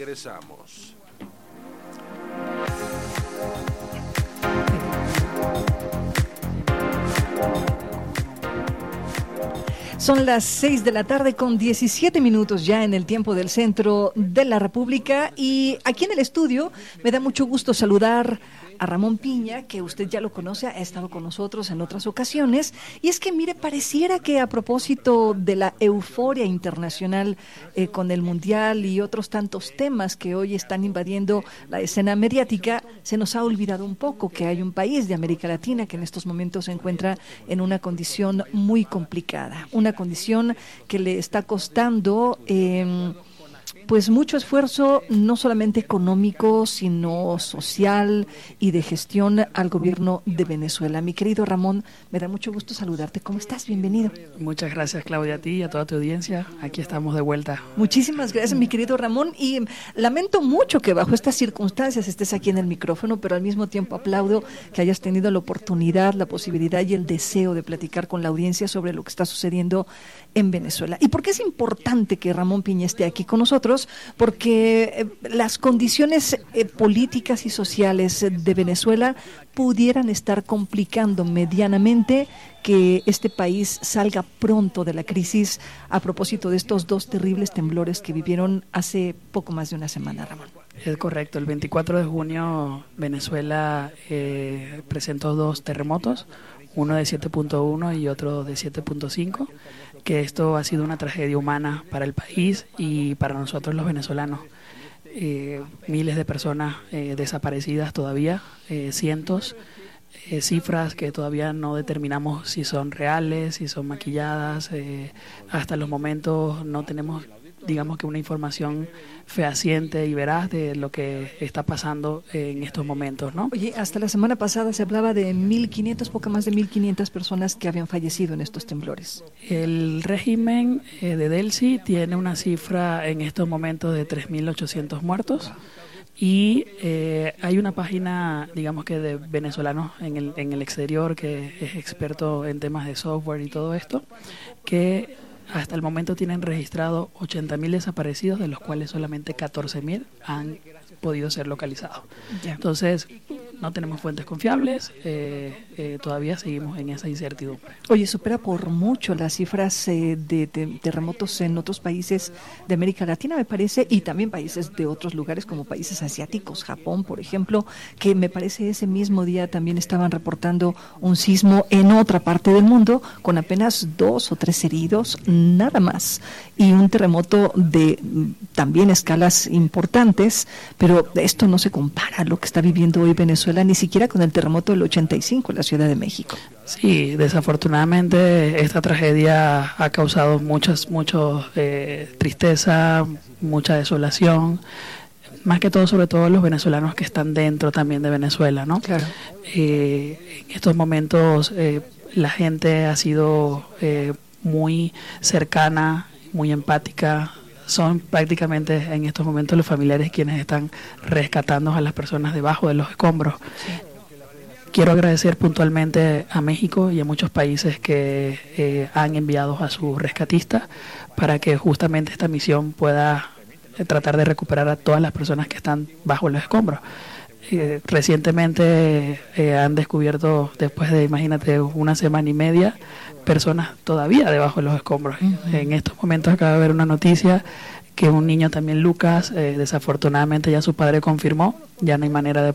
regresamos. Son las 6 de la tarde con 17 minutos ya en el tiempo del centro de la República, y aquí en el estudio me da mucho gusto saludar a Ramón Piña, que usted ya lo conoce, ha estado con nosotros en otras ocasiones, y es que mire, pareciera que a propósito de la euforia internacional con el Mundial y otros tantos temas que hoy están invadiendo la escena mediática, se nos ha olvidado un poco que hay un país de América Latina que en estos momentos se encuentra en una condición muy complicada, una condición que le está costando pues mucho esfuerzo, no solamente económico, sino social y de gestión al gobierno de Venezuela. Mi querido Ramón, me da mucho gusto saludarte. ¿Cómo estás? Bienvenido. Muchas gracias, Claudia, a ti y a toda tu audiencia. Aquí estamos de vuelta. Muchísimas gracias, mi querido Ramón, y lamento mucho que bajo estas circunstancias estés aquí en el micrófono, pero al mismo tiempo aplaudo que hayas tenido la oportunidad, la posibilidad y el deseo de platicar con la audiencia sobre lo que está sucediendo en Venezuela. ¿Y por qué es importante que Ramón Piña esté aquí con nosotros? Porque las condiciones políticas y sociales de Venezuela pudieran estar complicando medianamente que este país salga pronto de la crisis a propósito de estos dos terribles temblores que vivieron hace poco más de una semana, Ramón. Es correcto, el 24 de junio Venezuela presentó dos terremotos, uno de 7.1 y otro de 7.5, que esto ha sido una tragedia humana para el país y para nosotros los venezolanos. Miles de personas desaparecidas todavía, cientos, cifras que todavía no determinamos si son reales, si son maquilladas. Hasta los momentos no tenemos, digamos que una información fehaciente y veraz de lo que está pasando en estos momentos, ¿no? Oye, hasta la semana pasada se hablaba de 1.500, poco más de 1.500 personas que habían fallecido en estos temblores. El régimen de Delcy tiene una cifra en estos momentos de 3.800 muertos. Y hay una página, digamos que de venezolanos en el exterior, que es experto en temas de software y todo esto, que hasta el momento tienen registrado 80.000 desaparecidos, de los cuales solamente 14.000 han podido ser localizados. Yeah. Entonces, no tenemos fuentes confiables, todavía seguimos en esa incertidumbre. Oye, supera por mucho las cifras de terremotos en otros países de América Latina, me parece, y también países de otros lugares como países asiáticos, Japón, por ejemplo, que me parece ese mismo día también estaban reportando un sismo en otra parte del mundo con apenas 2 o 3 heridos, nada más, y un terremoto de también escalas importantes, pero esto no se compara a lo que está viviendo hoy Venezuela, ni siquiera con el terremoto del 85 en la Ciudad de México. Sí, desafortunadamente esta tragedia ha causado mucha tristeza, mucha desolación, más que todo, sobre todo los venezolanos que están dentro también de Venezuela, ¿no? Claro. En estos momentos la gente ha sido muy cercana, muy empática. Son prácticamente en estos momentos los familiares quienes están rescatando a las personas debajo de los escombros. Sí. Quiero agradecer puntualmente a México y a muchos países que han enviado a sus rescatistas para que justamente esta misión pueda tratar de recuperar a todas las personas que están bajo los escombros. Recientemente han descubierto, después de, imagínate, una semana y media, personas todavía debajo de los escombros. En estos momentos acaba de haber una noticia que un niño también, Lucas, desafortunadamente ya su padre confirmó, ya no hay manera de